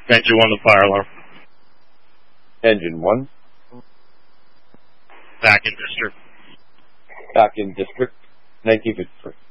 Engine 1, the fire alarm. Engine 1. Back in district. Back in district. 1953.